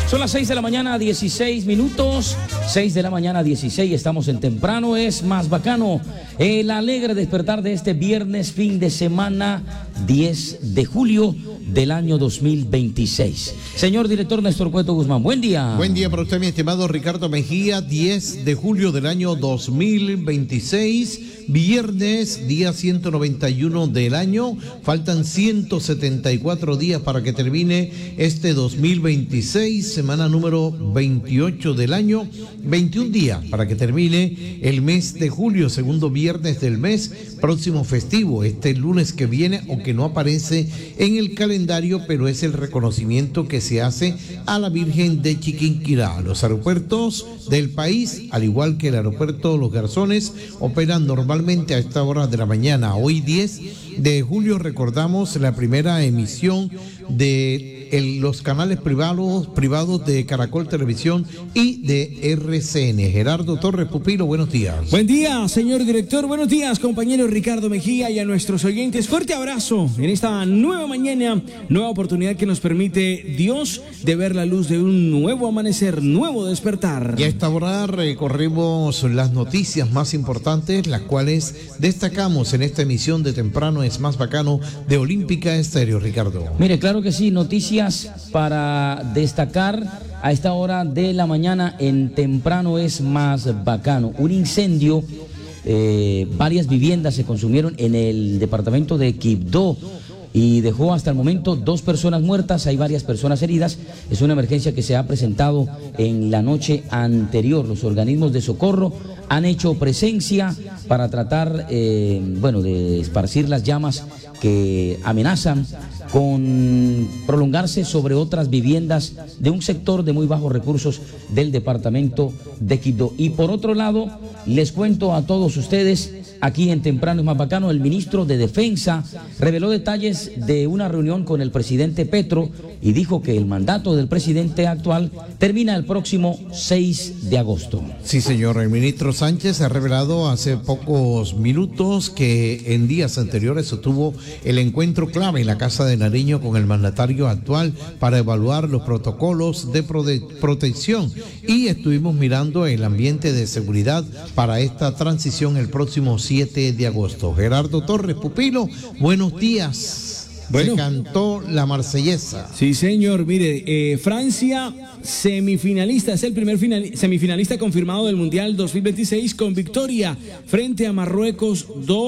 Son las 6 de la mañana, 16 minutos. 6 de la mañana, 16. Estamos en Temprano es Más Bacano. El alegre despertar de este viernes, fin de semana, 10 de julio del año 2026. Señor director Néstor Cueto Guzmán, buen día. Buen día para usted, mi estimado Ricardo Mejía. 10 de julio del año 2026. Viernes, día 191 del año. Faltan 174 días para que termine este 2026, semana número 28 del año. 21 días para que termine el mes de julio, segundo viernes del mes, próximo festivo, este lunes que viene, aunque no aparece en el calendario, pero es el reconocimiento que se hace a la Virgen de Chiquinquirá. Los aeropuertos del país, al igual que el aeropuerto Los Garzones, operan normalmente a esta hora de la mañana. Hoy 10 de julio recordamos la primera emisión de los canales privados de Caracol Televisión y de RCN. Gerardo Torres Pupilo, buenos días. Buen día, señor director. Buenos días, compañero Ricardo Mejía, y a nuestros oyentes. Fuerte abrazo en esta nueva mañana, nueva oportunidad que nos permite Dios de ver la luz de un nuevo amanecer, nuevo despertar. Y a esta hora recorremos las noticias más importantes, las cuales destacamos en esta emisión de Temprano es Más Bacano de Olímpica Estéreo, Ricardo. Mire, claro que sí, noticias para destacar a esta hora de la mañana en Temprano es Más Bacano. Un incendio, varias viviendas se consumieron en el departamento de Quibdó y dejó hasta el momento 2 personas muertas, hay varias personas heridas. Es una emergencia que se ha presentado en la noche anterior. Los organismos de socorro han hecho presencia para tratar, de esparcir las llamas que amenazan con prolongarse sobre otras viviendas de un sector de muy bajos recursos del departamento de Quibdó. Y por otro lado, les cuento a todos ustedes, aquí en Temprano es Más Bacano, el ministro de Defensa reveló detalles de una reunión con el presidente Petro y dijo que el mandato del presidente actual termina el próximo 6 de agosto. Sí, señor, el ministro Sánchez ha revelado hace pocos minutos que en días anteriores se tuvo el encuentro clave en la Casa de Nariño con el mandatario actual para evaluar los protocolos de protección, y estuvimos mirando el ambiente de seguridad para esta transición el próximo 7 de agosto. Gerardo Torres Pupilo, buenos días. Bueno, se cantó la marsellesa. Sí, señor. Mire, Francia, semifinalista, es el primer semifinalista confirmado del Mundial 2026 con victoria frente a Marruecos,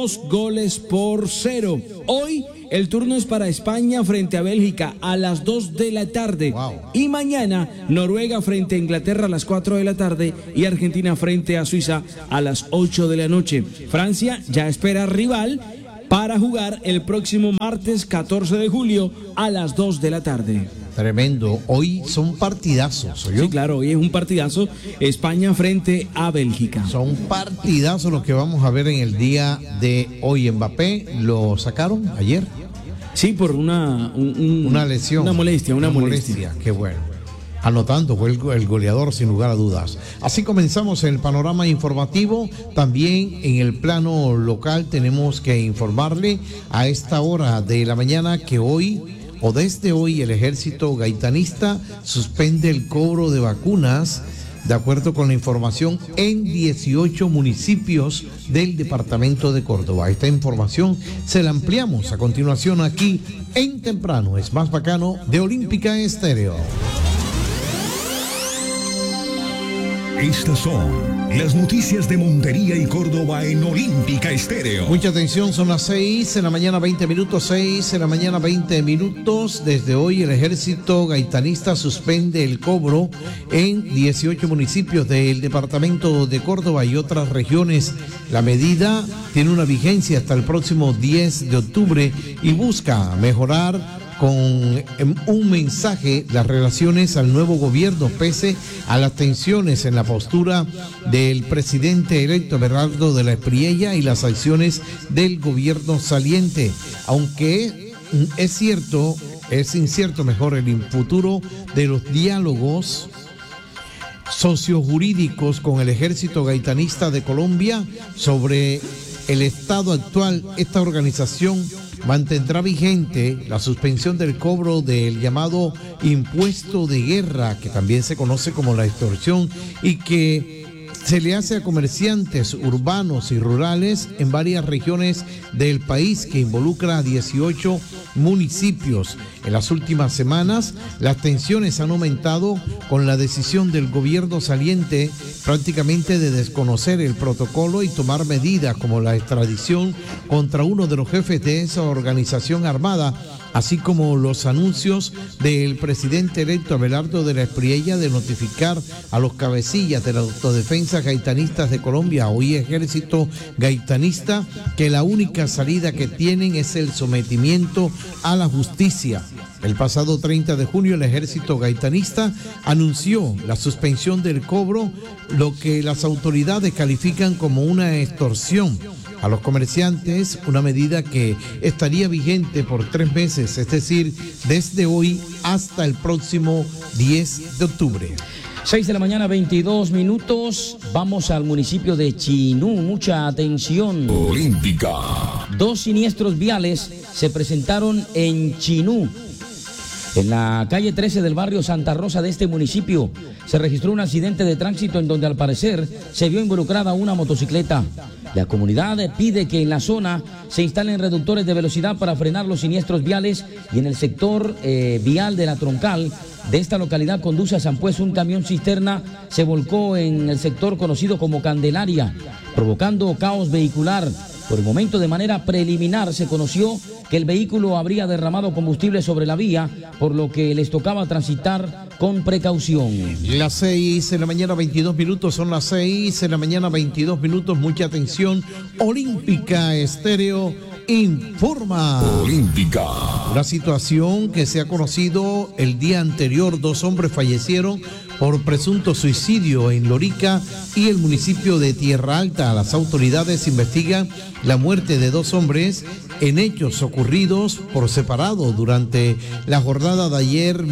2-0. Hoy el turno es para España frente a Bélgica a las 2 de la tarde. Wow. Y mañana Noruega frente a Inglaterra a las 4 de la tarde y Argentina frente a Suiza a las 8 de la noche. Francia ya espera rival para jugar el próximo martes 14 de julio a las 2 de la tarde. Tremendo, hoy son partidazos, ¿oyó? Sí, claro, hoy es un partidazo, España frente a Bélgica. Son partidazos los que vamos a ver en el día de hoy. Mbappé lo sacaron ayer. Sí, por una lesión. Una molestia. Qué bueno. Anotando, fue el goleador sin lugar a dudas. Así comenzamos el panorama informativo. También en el plano local tenemos que informarle a esta hora de la mañana que desde hoy el ejército gaitanista suspende el cobro de vacunas, de acuerdo con la información, en 18 municipios del departamento de Córdoba. Esta información se la ampliamos a continuación aquí en Temprano es Más Bacano de Olímpica Estéreo. Estas son las noticias de Montería y Córdoba en Olímpica Estéreo. Mucha atención, son las 6 de la mañana 20 minutos, 6 de la mañana 20 minutos. Desde hoy el ejército gaitanista suspende el cobro en 18 municipios del departamento de Córdoba y otras regiones. La medida tiene una vigencia hasta el próximo 10 de octubre y busca mejorar con un mensaje las relaciones al nuevo gobierno, pese a las tensiones en la postura del presidente electo Bernardo de la Espriella y las acciones del gobierno saliente. Aunque es incierto el futuro de los diálogos sociojurídicos con el ejército gaitanista de Colombia sobre el estado actual. Esta organización mantendrá vigente la suspensión del cobro del llamado impuesto de guerra, que también se conoce como la extorsión, y que se le hace a comerciantes urbanos y rurales en varias regiones del país, que involucra a 18 municipios. En las últimas semanas, las tensiones han aumentado con la decisión del gobierno saliente prácticamente de desconocer el protocolo y tomar medidas como la extradición contra uno de los jefes de esa organización armada, así como los anuncios del presidente electo Abelardo de la Espriella de notificar a los cabecillas de la autodefensa gaitanistas de Colombia, hoy Ejército Gaitanista, que la única salida que tienen es el sometimiento a la justicia. El pasado 30 de junio el Ejército Gaitanista anunció la suspensión del cobro, lo que las autoridades califican como una extorsión a los comerciantes, una medida que estaría vigente por 3 meses, es decir, desde hoy hasta el próximo 10 de octubre. 6 de la mañana, 22 minutos. Vamos al municipio de Chinú. Mucha atención. Olímpica. 2 siniestros viales se presentaron en Chinú. En la calle 13 del barrio Santa Rosa de este municipio se registró un accidente de tránsito en donde al parecer se vio involucrada una motocicleta. La comunidad pide que en la zona se instalen reductores de velocidad para frenar los siniestros viales, y en el sector vial de la troncal de esta localidad conduce a San Pues, un camión cisterna se volcó en el sector conocido como Candelaria, provocando caos vehicular. Por el momento, de manera preliminar, se conoció que el vehículo habría derramado combustible sobre la vía, por lo que les tocaba transitar con precaución. Las 6 de la mañana, 22 minutos, son las 6 de la mañana, 22 minutos, mucha atención. Olímpica Estéreo informa. Olímpica. Una situación que se ha conocido el día anterior: 2 hombres fallecieron por presunto suicidio en Lorica y el municipio de Tierra Alta. Las autoridades investigan la muerte de 2 hombres en hechos ocurridos por separado durante la jornada de ayer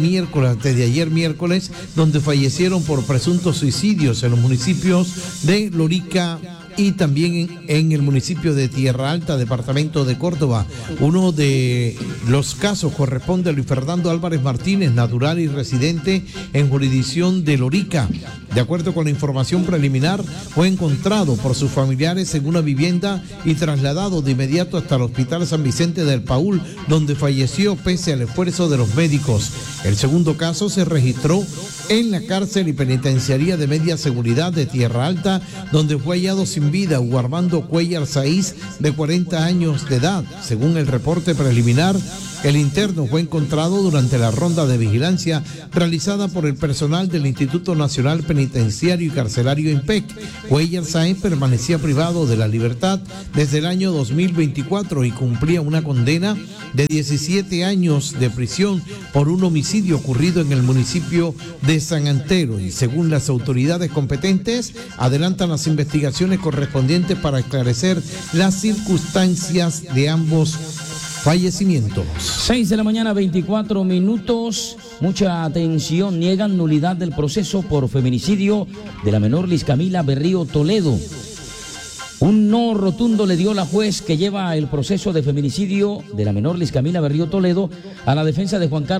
miércoles, donde fallecieron por presuntos suicidios en los municipios de Lorica y también en el municipio de Tierra Alta, departamento de Córdoba. Uno de los casos corresponde a Luis Fernando Álvarez Martínez, natural y residente en jurisdicción de Lorica. De acuerdo con la información preliminar, fue encontrado por sus familiares en una vivienda y trasladado de inmediato hasta el Hospital San Vicente del Paúl, donde falleció pese al esfuerzo de los médicos. El segundo caso se registró en la cárcel y penitenciaría de media seguridad de Tierra Alta, donde fue hallado sin vida Hugo Armando Cuellar Saiz, de 40 años de edad. Según el reporte preliminar, el interno fue encontrado durante la ronda de vigilancia realizada por el personal del Instituto Nacional Penitenciario y Carcelario INPEC. Cuellar Saiz permanecía privado de la libertad desde el año 2024 y cumplía una condena de 17 años de prisión por un homicidio ocurrido en el municipio de San Antero, y según las autoridades competentes adelantan las investigaciones correspondientes para esclarecer las circunstancias de ambos fallecimientos. 6 de la mañana, 24 minutos. Mucha atención. Niegan nulidad del proceso por feminicidio de la menor Liz Camila Berrío Toledo. Un no rotundo le dio la juez que lleva el proceso de feminicidio de la menor Liz Camila Berrío Toledo a la defensa de Juan Carlos